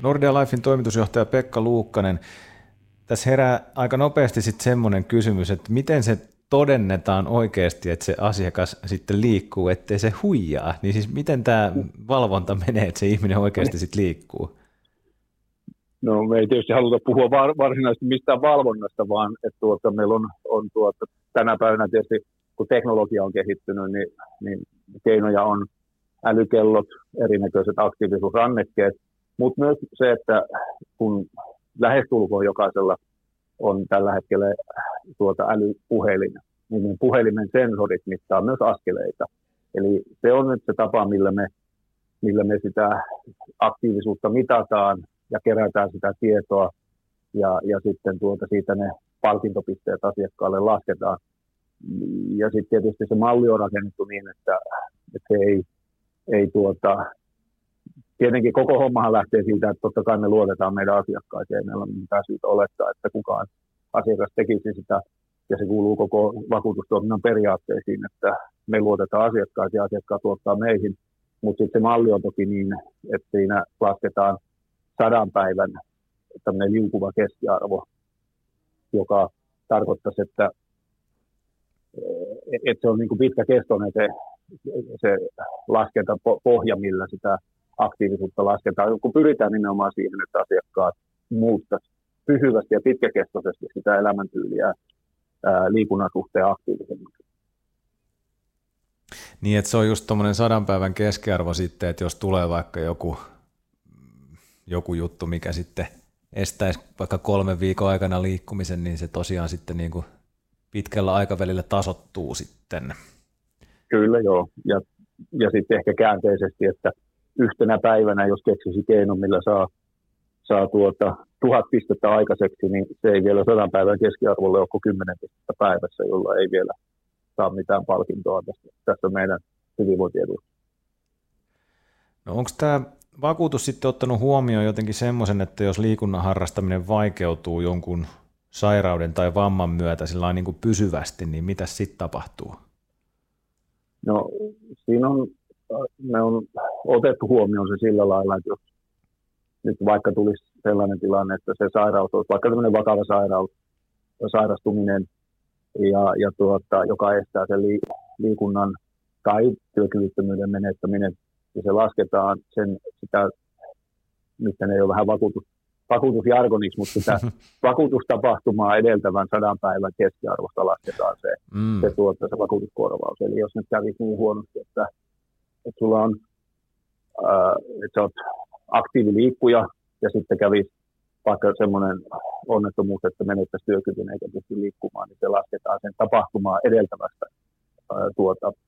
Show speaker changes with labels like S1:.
S1: Nordea Lifein toimitusjohtaja Pekka Luukkanen, tässä herää aika nopeasti sitten semmoinen kysymys, että miten se todennetaan oikeasti, että se asiakas sitten liikkuu, ettei se huijaa, niin siis miten tämä valvonta menee, että se ihminen oikeasti sitten liikkuu?
S2: No me ei tietysti haluta puhua varsinaisesti mistään valvonnasta, vaan että meillä on tänä päivänä tietysti, kun teknologia on kehittynyt, niin keinoja on älykellot, erinäköiset aktiivisuusrannekkeet, mutta myös se, että kun lähestulkoon jokaisella on tällä hetkellä älypuhelin, niin puhelimen sensorit mittaa myös askeleita. Eli se on nyt se tapa, millä me sitä aktiivisuutta mitataan ja kerätään sitä tietoa ja sitten siitä ne palkintopisteet asiakkaalle lasketaan. Ja sitten tietysti se malli on rakennettu niin, että se ei tietenkin koko hommahan lähtee siitä, että totta kai me luotetaan meidän asiakkaisiin, ei meillä ole mitään syytä olettaa, että kukaan asiakas tekisi sitä, ja se kuuluu koko vakuutustoiminnan periaatteisiin, että me luotetaan asiakkaisiin ja asiakkaat luottaa meihin, mutta sitten se malli on toki niin, että siinä lasketaan 100 päivän tämmöinen liukuva keskiarvo, joka tarkoittaisi, että se on niin kuin pitkäkestoinen se laskentapohja, millä sitä aktiivisuutta lasketaan, kun pyritään nimenomaan siihen, että asiakkaat muuttaisi pysyvästi ja pitkäkestoisesti sitä elämäntyyliä liikunnan suhteen aktiivisemmaksi.
S1: Niin, että se on just tuommoinen 100 päivän keskiarvo sitten, että jos tulee vaikka joku juttu, mikä sitten estäisi vaikka 3 viikon aikana liikkumisen, niin se tosiaan sitten niin kuin pitkällä aikavälillä tasoittuu sitten.
S2: Kyllä joo, ja sitten ehkä käänteisesti, että yhtenä päivänä, jos keksisi keinon, millä saa 1000 pistettä aikaiseksi, niin se ei vielä 100 päivän keskiarvolle ole kuin 10 pistettä päivässä, jolla ei vielä saa mitään palkintoa tästä meidän hyvinvointiedusta.
S1: No onko tämä vakuutus sitten ottanut huomioon jotenkin semmoisen, että jos liikunnan harrastaminen vaikeutuu jonkun sairauden tai vamman myötä sillä niin kuin pysyvästi, niin mitä sitten tapahtuu?
S2: No siinä me on otettu huomioon se sillä lailla, että jos nyt vaikka tulisi sellainen tilanne, että se sairaus olisi vaikka tämmöinen vakava sairastuminen, joka estää sen liikunnan tai työkyvyttömyyden menettäminen, ja se lasketaan sitä, nyt ei ole vähän vakuutusjargoniksi, mutta sitä vakuutustapahtumaa edeltävän 100 päivän keskiarvosta lasketaan se vakuutuskorvaus. Eli jos nyt kävisi niin huonosti, että sulla on, että sä oot aktiiviliikkuja ja sitten kävisi vaikka semmoinen onnettomuus, että menettäisi työkyvyn eikä pysty liikkumaan, niin se lasketaan sen tapahtumaa edeltävästä